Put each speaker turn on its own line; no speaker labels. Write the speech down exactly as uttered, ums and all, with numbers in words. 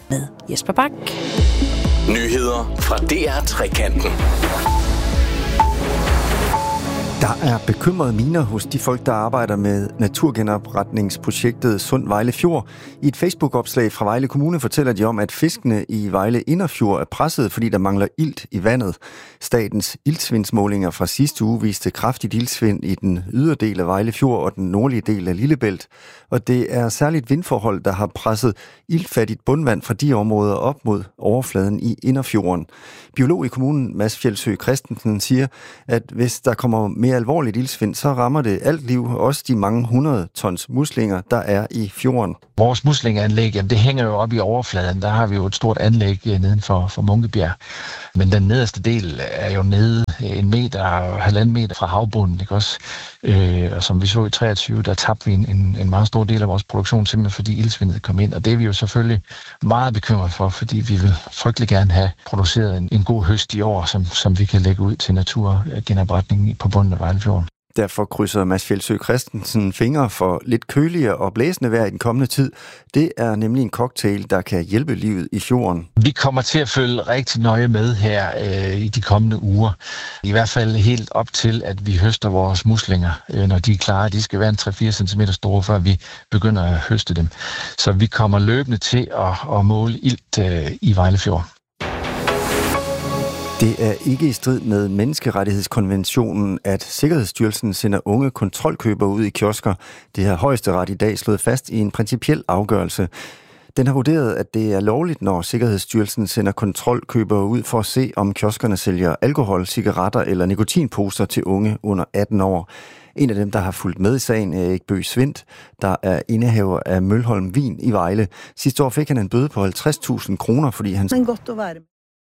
med Jesper Bak.
Nyheder fra D R Trekanten.
Der er bekymrede miner hos de folk, der arbejder med naturgenopretningsprojektet Sund Vejle Fjord. I et Facebook-opslag fra Vejle Kommune fortæller de om, at fiskene i Vejle Inderfjord er presset, fordi der mangler ilt i vandet. Statens iltsvindsmålinger fra sidste uge viste kraftigt iltsvind i den ydre del af Vejle Fjord og den nordlige del af Lillebælt. Og det er særligt vindforhold, der har presset iltfattigt bundvand fra de områder op mod overfladen i Inderfjorden. Biolog i kommunen, Mads Fjeldsø Christensen, siger, at hvis der kommer mere alvorligt iltsvind, så rammer det alt liv, også de mange hundrede tons muslinger, der er i fjorden.
Vores muslingeanlæg, jamen det hænger jo op i overfladen. Der har vi jo et stort anlæg neden for, for Munkebjerg. Men den nederste del er jo nede en meter, halvanden meter fra havbunden, ikke også? Øh, og som vi så i treogtyve, der tabte vi en, en, en meget stor del af vores produktion, simpelthen fordi iltsvindet kom ind. Og det er vi jo selvfølgelig meget bekymret for, fordi vi vil frygtelig gerne have produceret en, en god høst i år, som, som vi kan lægge ud til naturgenopretning på bunden af Vejlefjorden.
Derfor krydser Mads Fjeldsø Christensen fingre for lidt køligere og blæsende vejr i den kommende tid. Det er nemlig en cocktail, der kan hjælpe livet i fjorden.
Vi kommer til at følge rigtig nøje med her øh, i de kommende uger. I hvert fald helt op til, at vi høster vores muslinger, øh, når de er klare. De skal være en tre til fire centimeter store, før vi begynder at høste dem. Så vi kommer løbende til at, at måle ilt øh, i Vejlefjord.
Det er ikke i strid med menneskerettighedskonventionen, at Sikkerhedsstyrelsen sender unge kontrolkøbere ud i kiosker. Det har Højesteret i dag slået fast i en principiel afgørelse. Den har vurderet, at det er lovligt, når Sikkerhedsstyrelsen sender kontrolkøbere ud for at se, om kioskerne sælger alkohol, cigaretter eller nikotinposer til unge under atten år. En af dem, der har fulgt med i sagen, er Erik Bøgh Svindt, der er indehaver af Mølholm Vin i Vejle. Sidste år fik han en bøde på halvtreds tusind kroner, fordi han...